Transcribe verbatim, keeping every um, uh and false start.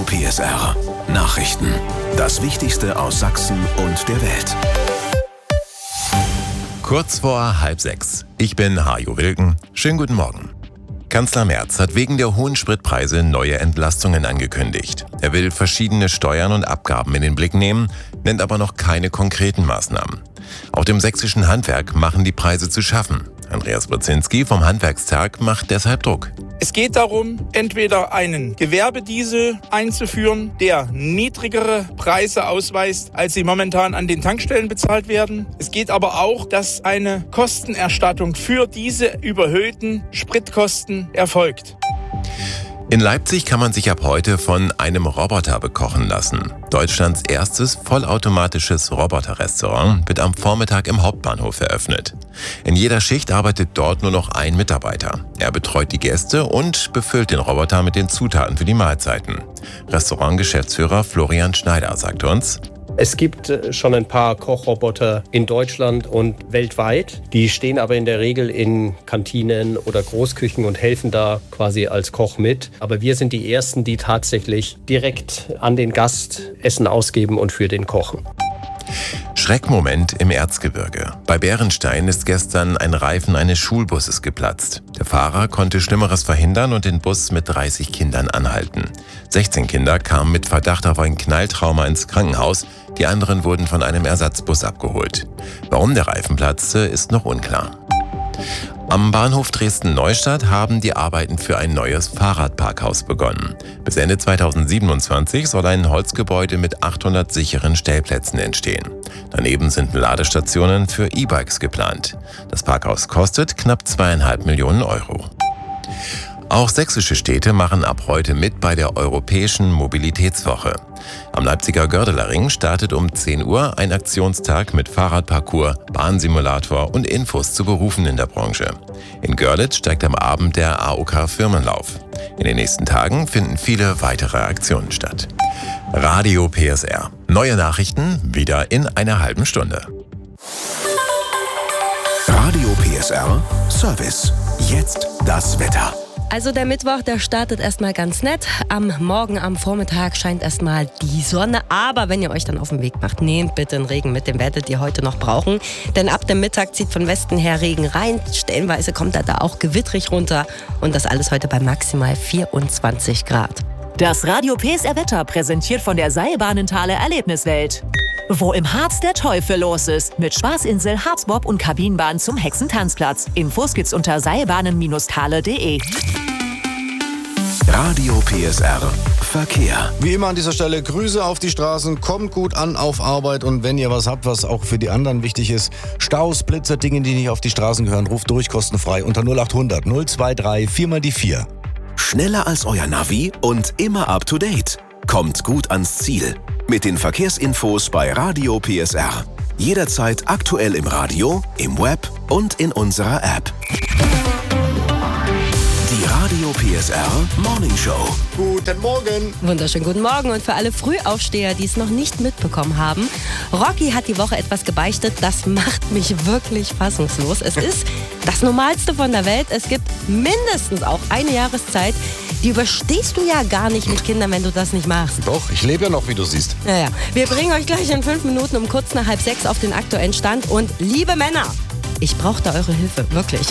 P S R. Nachrichten. Das Wichtigste aus Sachsen und der Welt. Kurz vor halb sechs. Ich bin Hajo Wilken. Schönen guten Morgen. Kanzler Merz hat wegen der hohen Spritpreise neue Entlastungen angekündigt. Er will verschiedene Steuern und Abgaben in den Blick nehmen, nennt aber noch keine konkreten Maßnahmen. Auch dem sächsischen Handwerk machen die Preise zu schaffen. Andreas Brzezinski vom Handwerkstag macht deshalb Druck. Es geht darum, entweder einen Gewerbediesel einzuführen, der niedrigere Preise ausweist, als sie momentan an den Tankstellen bezahlt werden. Es geht aber auch, dass eine Kostenerstattung für diese überhöhten Spritkosten erfolgt. In Leipzig kann man sich ab heute von einem Roboter bekochen lassen. Deutschlands erstes vollautomatisches Roboterrestaurant wird am Vormittag im Hauptbahnhof eröffnet. In jeder Schicht arbeitet dort nur noch ein Mitarbeiter. Er betreut die Gäste und befüllt den Roboter mit den Zutaten für die Mahlzeiten. Restaurantgeschäftsführer Florian Schneider sagt uns: Es gibt schon ein paar Kochroboter in Deutschland und weltweit. Die stehen aber in der Regel in Kantinen oder Großküchen und helfen da quasi als Koch mit. Aber wir sind die Ersten, die tatsächlich direkt an den Gast Essen ausgeben und für den kochen. Schreckmoment im Erzgebirge. Bei Bärenstein ist gestern ein Reifen eines Schulbusses geplatzt. Der Fahrer konnte Schlimmeres verhindern und den Bus mit dreißig Kindern anhalten. sechzehn Kinder kamen mit Verdacht auf ein Knalltrauma ins Krankenhaus. Die anderen wurden von einem Ersatzbus abgeholt. Warum der Reifen platzte, ist noch unklar. Am Bahnhof Dresden-Neustadt haben die Arbeiten für ein neues Fahrradparkhaus begonnen. Bis Ende zweitausendsiebenundzwanzig soll ein Holzgebäude mit achthundert sicheren Stellplätzen entstehen. Daneben sind Ladestationen für E-Bikes geplant. Das Parkhaus kostet knapp zweieinhalb Millionen Euro. Auch sächsische Städte machen ab heute mit bei der Europäischen Mobilitätswoche. Am Leipziger Gördeler startet um zehn Uhr ein Aktionstag mit Fahrradparcours, Bahnsimulator und Infos zu Berufen in der Branche. In Görlitz steigt am Abend der A O K-Firmenlauf. In den nächsten Tagen finden viele weitere Aktionen statt. Radio P S R. Neue Nachrichten wieder in einer halben Stunde. Radio P S R Service. Jetzt das Wetter. Also der Mittwoch, der startet erstmal ganz nett. Am Morgen, am Vormittag scheint erstmal die Sonne. Aber wenn ihr euch dann auf den Weg macht, nehmt bitte den Regen mit, den werdet ihr heute noch brauchen. Denn ab dem Mittag zieht von Westen her Regen rein. Stellenweise kommt er da auch gewittrig runter. Und das alles heute bei maximal vierundzwanzig Grad. Das Radio P S R Wetter präsentiert von der Seilbahnenthaler Erlebniswelt. Wo im Harz der Teufel los ist. Mit Spaßinsel, Harzbob und Kabinenbahn zum Hexentanzplatz. Infos gibt's unter seilbahnen Bindestrich punkt de. Radio P S R Verkehr. Wie immer an dieser Stelle Grüße auf die Straßen, kommt gut an auf Arbeit und wenn ihr was habt, was auch für die anderen wichtig ist, Staus, Blitzer, Dinge, die nicht auf die Straßen gehören, ruft durch kostenfrei unter null achthundert null dreiundzwanzig vier mal die vier. Schneller als euer Navi und immer up to date. Kommt gut ans Ziel. Mit den Verkehrsinfos bei Radio P S R. Jederzeit aktuell im Radio, im Web und in unserer App. Die Radio P S R Morning Show. Guten Morgen. Wunderschönen guten Morgen. Und für alle Frühaufsteher, die es noch nicht mitbekommen haben, Rocky hat die Woche etwas gebeichtet, das macht mich wirklich fassungslos. Es ist das Normalste von der Welt. Es gibt mindestens auch eine Jahreszeit, die überstehst du ja gar nicht mit Kindern, wenn du das nicht machst. Doch, ich lebe ja noch, wie du siehst. Naja, wir bringen euch gleich in fünf Minuten um kurz nach halb sechs auf den aktuellen Stand. Und liebe Männer, ich brauche da eure Hilfe, wirklich.